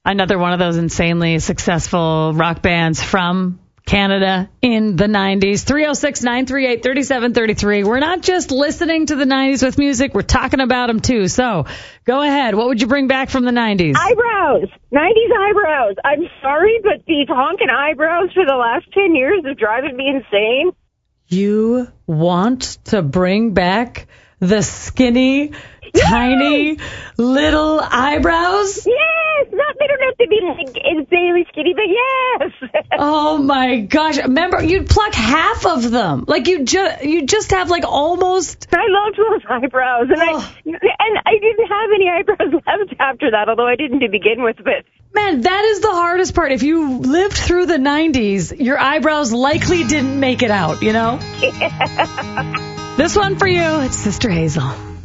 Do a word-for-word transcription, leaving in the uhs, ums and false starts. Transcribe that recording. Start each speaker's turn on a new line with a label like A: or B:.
A: Another one of those insanely successful rock bands from Canada in the nineties. three oh six, nine three eight, three seven three three. We're not just listening to the nineties with music, we're talking about them too. So go ahead. What would you bring back from the nineties?
B: Eyebrows. nineties eyebrows. I'm sorry, but these honking eyebrows for the last ten years are driving me insane.
A: You want to bring back the skinny, yes! tiny, little eyebrows?
B: Yes! Not, they don't have to be like insanely skinny, but yes!
A: Oh my gosh. Remember, you'd pluck half of them. Like you just you just have like almost...
B: I loved those eyebrows. And, oh. I, and I didn't have any eyebrows left after that, although I didn't to begin with, but...
A: Man, that is the hardest part. If you lived through the nineties, your eyebrows likely didn't make it out, you know? Yeah. This one for you, it's Sister Hazel.